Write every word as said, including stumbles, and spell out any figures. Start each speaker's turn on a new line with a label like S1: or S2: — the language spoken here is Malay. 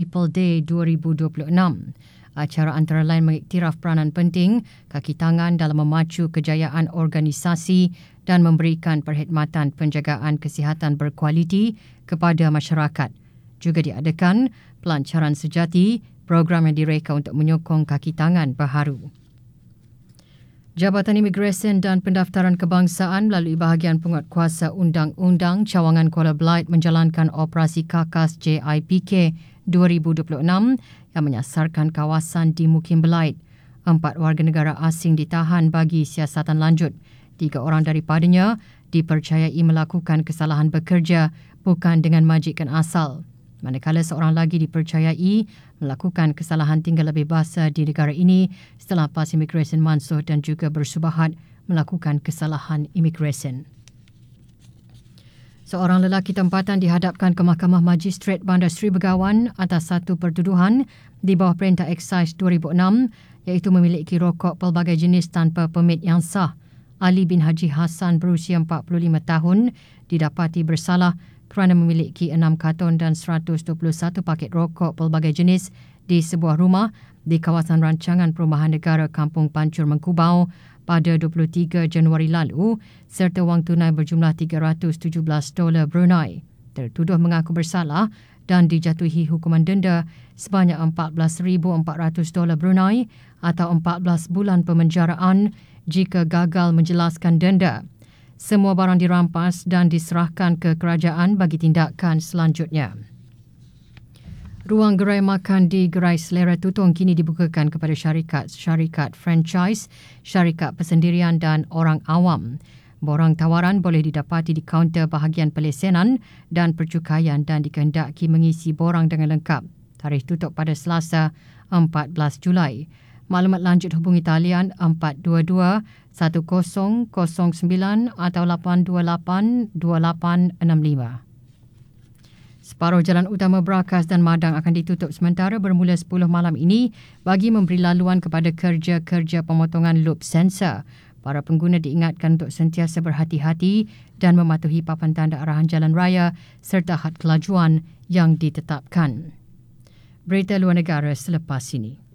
S1: People Day dua ribu dua puluh enam. Acara antara lain mengiktiraf peranan penting kaki tangan dalam memacu kejayaan organisasi dan memberikan perkhidmatan penjagaan kesihatan berkualiti kepada masyarakat. Juga diadakan pelancaran sejati, program yang direka untuk menyokong kaki tangan baharu. Jabatan Imigresen dan Pendaftaran Kebangsaan melalui bahagian penguatkuasa Undang-Undang Cawangan Kuala Belait menjalankan operasi KAKAS J I P K dua ribu dua puluh enam yang menyasarkan kawasan di Mukim Belait. Empat warga negara asing ditahan bagi siasatan lanjut. Tiga orang daripadanya dipercayai melakukan kesalahan bekerja bukan dengan majikan asal. Manakala seorang lagi dipercayai melakukan kesalahan tinggal lebih bahasa di negara ini setelah PAS Imigresen mansuh dan juga bersubahat melakukan kesalahan imigresen. Seorang lelaki tempatan dihadapkan ke Mahkamah Magistrat Bandar Seri Begawan atas satu pertuduhan di bawah Perintah Eksais dua ribu enam iaitu memiliki rokok pelbagai jenis tanpa permit yang sah. Ali bin Haji Hassan berusia empat puluh lima tahun didapati bersalah kerana memiliki enam karton dan seratus dua puluh satu paket rokok pelbagai jenis di sebuah rumah di kawasan rancangan perumahan negara Kampung Pancur Mengkubau pada dua puluh tiga Januari lalu serta wang tunai berjumlah tiga ratus tujuh belas dolar Brunei. Tertuduh mengaku bersalah dan dijatuhi hukuman denda sebanyak empat belas ribu empat ratus dolar Brunei atau empat belas bulan pemenjaraan jika gagal menjelaskan denda. Semua barang dirampas dan diserahkan ke kerajaan bagi tindakan selanjutnya. Ruang gerai makan di Gerai Selera Tutong kini dibukakan kepada syarikat-syarikat franchise, syarikat persendirian dan orang awam. Borang tawaran boleh didapati di kaunter bahagian pelesenan dan percukaian dan dikehendaki mengisi borang dengan lengkap. Tarikh tutup pada Selasa empat belas Julai. Maklumat lanjut hubungi talian empat dua dua satu kosong kosong sembilan atau lapan dua lapan dua lapan enam lima. Separuh jalan utama Brakas dan Madang akan ditutup sementara bermula sepuluh malam ini bagi memberi laluan kepada kerja-kerja pemotongan loop sensor. Para pengguna diingatkan untuk sentiasa berhati-hati dan mematuhi papan tanda arahan jalan raya serta had kelajuan yang ditetapkan. Berita luar negara selepas ini.